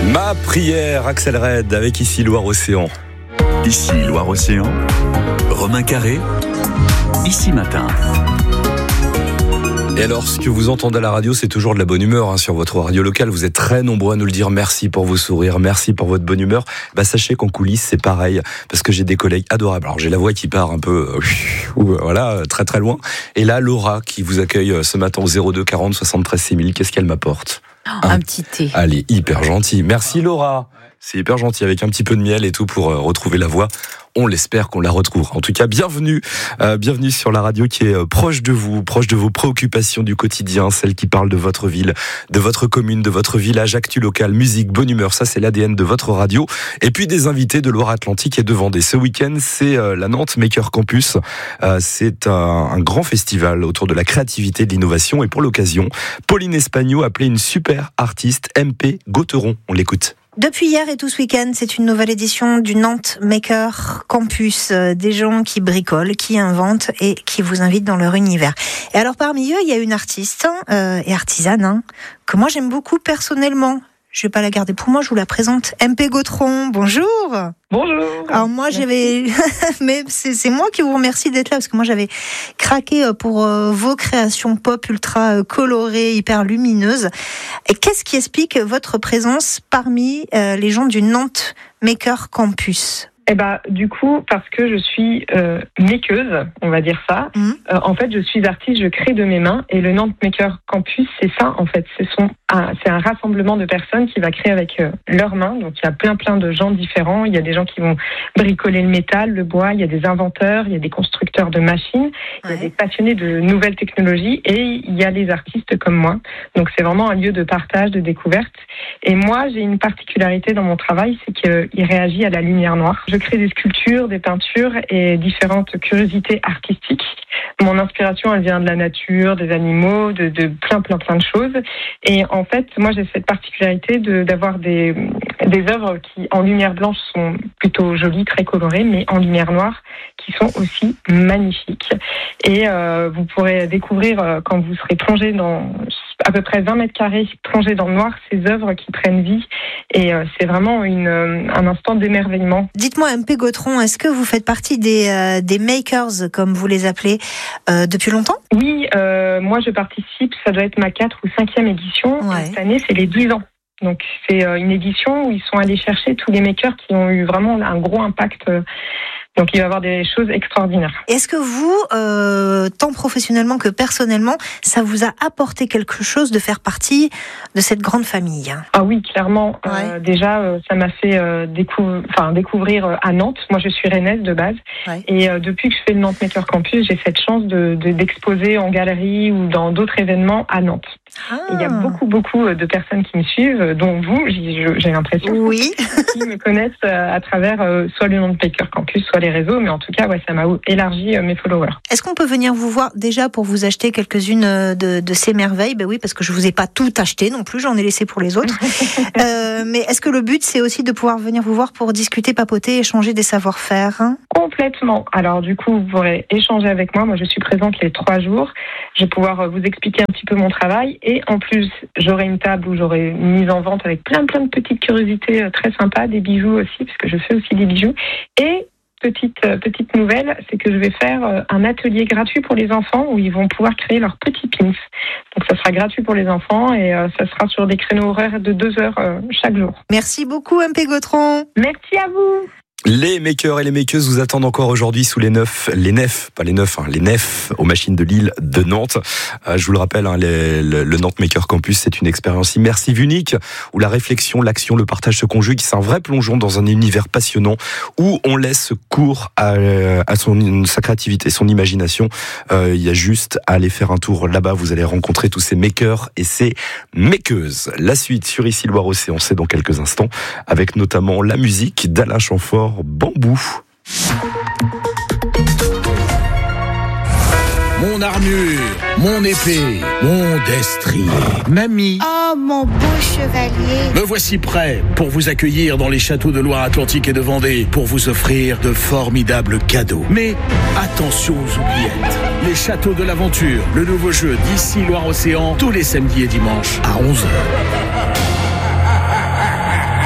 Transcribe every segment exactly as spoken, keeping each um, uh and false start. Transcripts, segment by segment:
Ma prière, Axel Red, avec ici Loire-Océan. Ici Loire-Océan, Romain Carré, ici Matin. Et alors, ce que vous entendez à la radio, c'est toujours de la bonne humeur hein, sur votre radio locale. Vous êtes très nombreux à nous le dire. Merci pour vos sourires, merci pour votre bonne humeur. Bah, sachez qu'en coulisses, c'est pareil, parce que j'ai des collègues adorables. Alors, j'ai la voix qui part un peu, euh, voilà, très très loin. Et là, Laura, qui vous accueille ce matin au zéro deux quarante soixante-treize six mille, qu'est-ce qu'elle m'apporte ? Oh, un, un petit thé. Elle est hyper gentille. Merci Laura. C'est hyper gentil, avec un petit peu de miel et tout pour euh, retrouver la voix. On l'espère qu'on la retrouve. En tout cas, bienvenue, euh, bienvenue sur la radio qui est euh, proche de vous, proche de vos préoccupations du quotidien, celle qui parle de votre ville, de votre commune, de votre village, actu local, musique, bonne humeur. Ça, c'est l'A D N de votre radio. Et puis des invités de Loire-Atlantique et de Vendée. Ce week-end, c'est euh, la Nantes Maker Campus. Euh, c'est un, un grand festival autour de la créativité, de l'innovation. Et pour l'occasion, Pauline Espagno a appelé une super artiste, M P Gautheron. On l'écoute. Depuis hier et tout ce week-end, c'est une nouvelle édition du Nantes Maker Campus. Euh, des gens qui bricolent, qui inventent et qui vous invitent dans leur univers. Et alors parmi eux, il y a une artiste euh, et artisane hein, que moi j'aime beaucoup personnellement. Je vais pas la garder pour moi, je vous la présente. M P Gautheron, bonjour. Bonjour. Alors moi j'avais, mais c'est, c'est moi qui vous remercie d'être là parce que moi j'avais craqué pour euh, vos créations pop ultra euh, colorées, hyper lumineuses. Et qu'est-ce qui explique votre présence parmi euh, les gens du Nantes Maker Campus ? Eh ben, du coup, parce que je suis euh, makeuse, on va dire ça. Mmh. Euh, en fait, je suis artiste, je crée de mes mains. Et le Nantes Maker Campus, c'est ça, en fait. Ce sont un, c'est un rassemblement de personnes qui va créer avec euh, leurs mains. Donc, il y a plein, plein de gens différents. Il y a des gens qui vont bricoler le métal, le bois. Il y a des inventeurs, il y a des constructeurs de machines. Il y a des passionnés de nouvelles technologies. Et il y a les artistes comme moi. Donc, c'est vraiment un lieu de partage, de découverte. Et moi, j'ai une particularité dans mon travail, c'est qu'il réagit à la lumière noire. Je crée des sculptures, des peintures et différentes curiosités artistiques. Mon inspiration, elle vient de la nature, des animaux, de, de plein, plein, plein de choses. Et en fait, moi, j'ai cette particularité de, d'avoir des, des œuvres qui, en lumière blanche, sont plutôt jolies, très colorées, mais en lumière noire, qui sont aussi magnifiques. Et euh, vous pourrez découvrir, euh, quand vous serez plongé dans à peu près vingt mètres carrés, plongé dans le noir, ces œuvres qui prennent vie. Et euh, c'est vraiment une, euh, un instant d'émerveillement. Dites-moi, M P Gautheron, est-ce que vous faites partie des, euh, des makers, comme vous les appelez, euh, depuis longtemps ? Oui, euh, moi je participe, ça doit être ma quatrième ou cinquième édition. Ouais. Cette année, c'est les dix ans. Donc c'est euh, une édition où ils sont allés chercher tous les makers qui ont eu vraiment un gros impact. Euh, Donc il va y avoir des choses extraordinaires. Est-ce que vous, euh, tant professionnellement que personnellement, ça vous a apporté quelque chose de faire partie de cette grande famille ? Ah oui, clairement. Ouais. Euh, déjà, euh, ça m'a fait euh, décou- enfin, découvrir euh, à Nantes. Moi, je suis rennaise de base. Ouais. Et euh, depuis que je fais le Nantes Maker Campus, j'ai cette chance de, de, d'exposer en galerie ou dans d'autres événements à Nantes. Ah. Il y a beaucoup, beaucoup de personnes qui me suivent, dont vous, j'ai, j'ai l'impression, oui. qui me connaissent à travers euh, soit le Nantes Maker Campus, soit les réseaux, mais en tout cas, ouais, ça m'a élargi euh, mes followers. Est-ce qu'on peut venir vous voir déjà pour vous acheter quelques-unes de, de ces merveilles ? Ben oui, parce que je vous ai pas tout acheté non plus, j'en ai laissé pour les autres. euh, mais est-ce que le but, c'est aussi de pouvoir venir vous voir pour discuter, papoter, échanger des savoir-faire, hein ? Complètement. Alors du coup, vous pourrez échanger avec moi. Moi, je suis présente les trois jours. Je vais pouvoir vous expliquer un petit peu mon travail. Et en plus, j'aurai une table où j'aurai une mise en vente avec plein, plein de petites curiosités très sympas, des bijoux aussi, parce que je fais aussi des bijoux. Et petite, petite nouvelle, c'est que je vais faire un atelier gratuit pour les enfants où ils vont pouvoir créer leurs petits pins. Donc ça sera gratuit pour les enfants et euh, ça sera sur des créneaux horaires de deux heures euh, chaque jour. Merci beaucoup, M P Gautheron. Merci à vous. Les makers et les makeuses vous attendent encore aujourd'hui sous les neufs, les nefs, pas les neufs, hein, les nefs aux machines de l'île de Nantes. Euh, je vous le rappelle, hein, les, le, le Nantes Maker Campus, c'est une expérience immersive unique où la réflexion, l'action, le partage se conjuguent. C'est un vrai plongeon dans un univers passionnant où on laisse cours à, à son, sa créativité, son imagination. Euh, il y a juste à aller faire un tour là-bas. Vous allez rencontrer tous ces makers et ces makeuses. La suite sur Ici Loire-Océan, c'est dans quelques instants, avec notamment la musique d'Alain Chamfort. Bambou. Mon armure, mon épée, mon destrier, mamie. Oh, mon beau chevalier. Me voici prêt pour vous accueillir dans les châteaux de Loire-Atlantique et de Vendée, pour vous offrir de formidables cadeaux. Mais attention aux oubliettes. Les châteaux de l'aventure, le nouveau jeu d'Ici Loire-Océan, tous les samedis et dimanches à onze heures.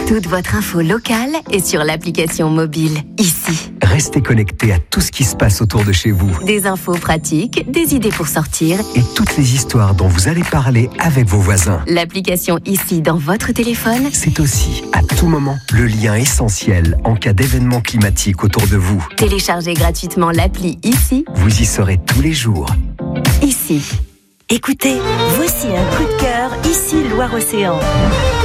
Toute votre info locale est sur l'application mobile. Ici. Restez connectés à tout ce qui se passe autour de chez vous. Des infos pratiques, des idées pour sortir. Et toutes les histoires dont vous allez parler avec vos voisins. L'application Ici dans votre téléphone. C'est aussi, à tout moment, le lien essentiel en cas d'événement climatique autour de vous. Téléchargez gratuitement l'appli Ici. Vous y serez tous les jours. Ici. Écoutez, voici un coup de cœur, ici Loire-Océan.